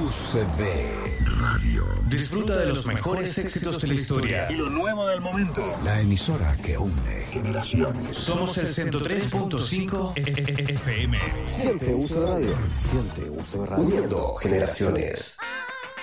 UCB Radio. Disfruta de los mejores éxitos de la historia y lo nuevo del momento. La emisora que une generaciones. Somos el 103.5 FM. Siente UCB Radio. Siente UCB Radio. Uniendo generaciones.